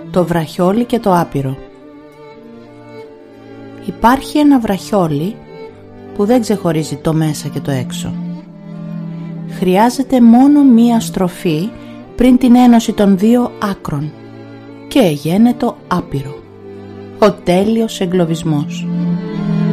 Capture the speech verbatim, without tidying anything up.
Το βραχιόλι και το άπειρο. Υπάρχει ένα βραχιόλι που δεν ξεχωρίζει το μέσα και το έξω. Χρειάζεται μόνο μία στροφή πριν την ένωση των δύο άκρων και γένετο άπειρο, ο τέλειος εγκλωβισμός.